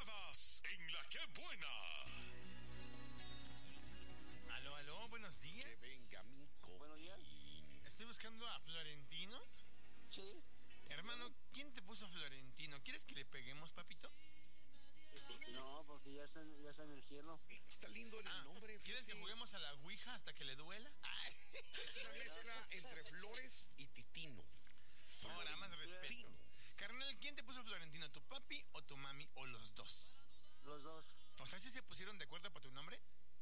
llamadas en La Que Buena. Aló, buenos días. Que venga mi coquín. Buenos días. Estoy buscando a Florentino. Sí. Hermano, ¿quién te puso Florentino? ¿Quieres que le peguemos, papito? No, porque ya está en el cielo. Está lindo el nombre. ¿Quieres que juguemos a la ouija hasta que le duela? Ay. Es una mezcla entre Flores y Titino. Ahora, más respeto. Carnal, ¿quién te puso Florentino? ¿Tu papi o tu mami o los dos? Los dos. O sea, ¿sí se pusieron de acuerdo para tu nombre?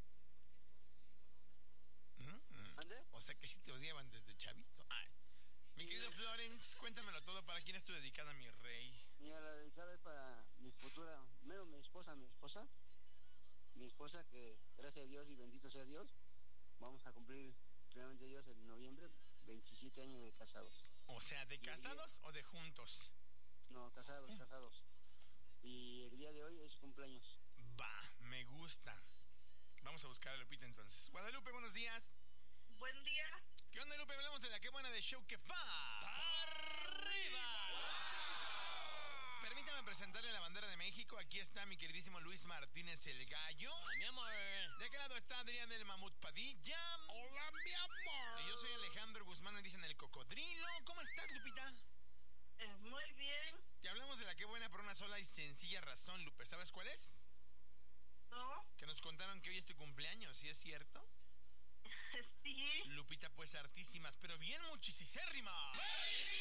¿Ande? O sea, que sí te odiaban desde chavito. Ay. Mi querido Florence, cuéntamelo todo. ¿Para quién es tu dedicada, mi rey? Mira, la dedicada es para mi futura, menos mi esposa, que gracias a Dios y bendito sea Dios, vamos a cumplir, primeramente Dios, en noviembre, 27 años de casados. O sea, ¿de casados o de juntos? No, casados. Y el día de hoy es su cumpleaños. Va, me gusta. Vamos a buscar a Lupita entonces. Guadalupe, buenos días. Buen día. ¿Qué onda, Lupe? Hablamos de La Que Buena de Show que pa arriba. Permítame presentarle a la bandera de México. Aquí está mi queridísimo Luis Martínez el Gallo. Mi amor. De aquel lado está Adrián el Mamut Padilla. Hola, mi amor. Y yo soy Alejandro Guzmán, me dicen el cocodrilo. ¿Cómo estás, Lupita? Muy bien. Te hablamos de La Que Buena por una sola y sencilla razón, Lupe. ¿Sabes cuál es? ¿No? Que nos contaron que hoy es tu cumpleaños, ¿sí es cierto? Sí. Lupita, pues hartísimas, pero bien muchisicérrimas.